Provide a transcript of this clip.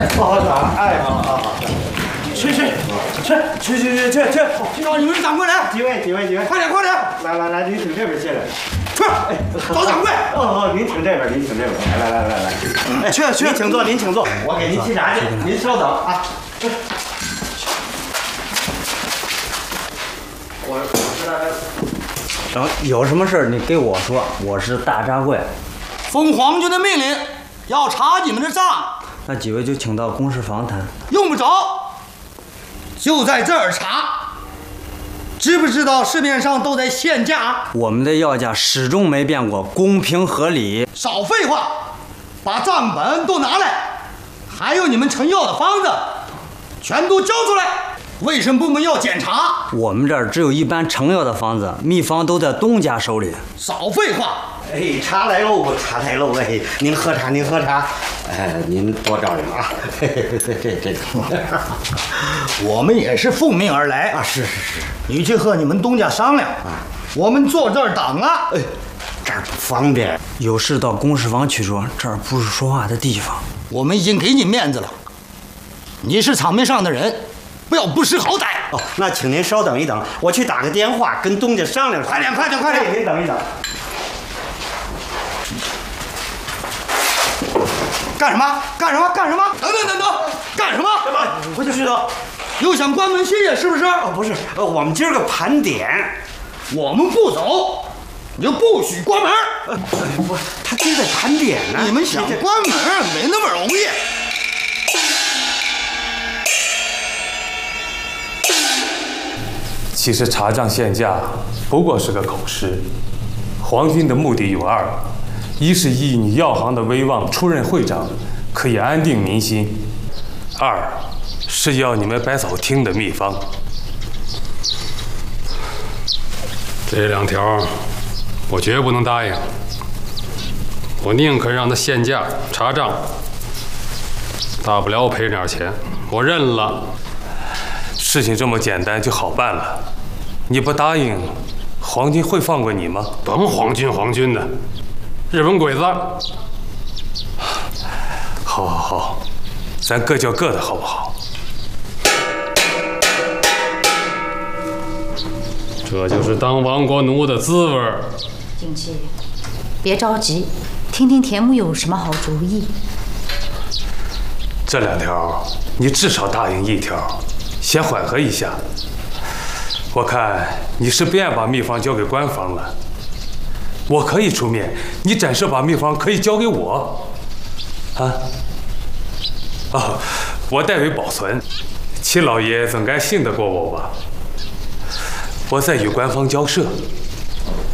好，哎，好，去， 让你们掌柜来， 几位， 快点， 来，您请这边进来。 去，找掌柜。 您请这边，来， 去， 您请坐，我给您沏茶去，您稍等啊。我是大家。 有什么事你给我说，我是大掌柜。 奉皇军的命令，要查你们的账。 那几位就请到公事房谈。 用不着，就在这儿查。知不知道市面上都在限价？ 我们的要价始终没变过，公平合理。 少废话，把账本都拿来，还有你们陈药的方子，全都交出来。卫生部门要检查。 我们这儿只有一般成药的方子，秘方都在东家手里。 少废话。 哎，茶来喽！哎，您喝茶。哎，您多照应啊！这， 我们也是奉命而来啊！是， 你去和你们东家商量啊，我们坐这儿等啊。 哎，这儿不方便， 有事到公事房去说，这儿不是说话的地方。 我们已经给你面子了，你是场面上的人，不要不识好歹。 那请您稍等一等，我去打个电话跟东家商量。 快点！ 您等一等。 干什么？等！干什么？ 我就知道， 又想关门歇业是不是？ 不是，我们今儿个盘点， 我们不走，你就不许关门。 不是，他今儿在盘点呢。 你们想关门没那么容易。 其实查账限价不过是个口实，皇军的目的有二：一是以你药行的威望出任会长，可以安定民心；二是要你们百嫂听的秘方。 这2条我绝不能答应，我宁可让他限价查账，大不了我赔点钱，我认了。 事情这么简单就好办了，你不答应，皇军会放过你吗？ 甭皇军的，日本鬼子。 好，咱各叫各的好不好？ 这就是当亡国奴的滋味。 景琦，别着急，听听田母有什么好主意。 这2条，你至少答应1条，先缓和一下。我看你是不愿把秘方交给官方了，我可以出面，你暂时把秘方可以交给我。我代为保存，齐老爷总该信得过我吧？我再与官方交涉。